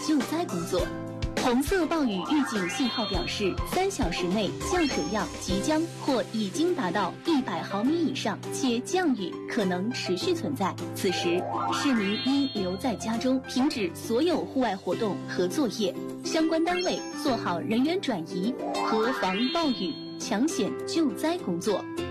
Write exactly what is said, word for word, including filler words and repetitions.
救灾工作。红色暴雨预警信号表示，三小时内降水量即将或已经达到一百毫米以上，且降雨可能持续存在。此时，市民应留在家中，停止所有户外活动和作业。相关单位做好人员转移和防暴雨抢险救灾工作。